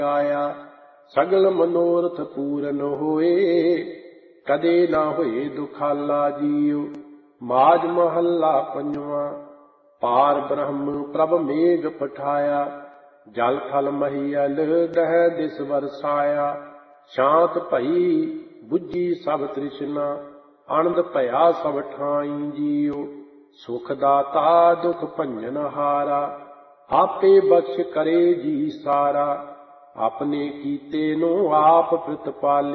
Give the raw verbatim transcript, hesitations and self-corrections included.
ਆਇਆ। ਸਗਲ ਮਨੋਰਥ ਪੂਰਨ ਹੋਏ, ਕਦੇ ਨਾ ਹੋਏ ਦੁਖਾਲਾ ਜੀਉ। ਮਾਝ ਮਹੱਲਾ ਪੰਜਵਾਂ। ਪਾਰ ਬ੍ਰਹਮ ਪ੍ਰਭ ਮੇਘ ਪਠਾਇਆ, ਜਲ ਥਲ ਮਹੀਅਲ ਦਹਿ ਦਿਸ ਵਰਸਾਇਆ। ਸ਼ਾਂਤ ਭਈ ਬੁੱਝੀ ਸਭ ਤ੍ਰਿਸ਼ਨਾ, ਆਨੰਦ ਭਇਆ ਸਭ ਠਾਈ ਜੀਉ। ਸੁਖ ਦਾਤਾ ਦੁਖ ਭੰਜਨ ਹਾਰਾ, ਆਪੇ ਬਖਸ਼ ਕਰੇ ਜੀ ਸਾਰਾ। ਆਪਣੇ ਕੀਤੇ ਨੂੰ ਆਪ ਪ੍ਰਤਪਾਲੇ,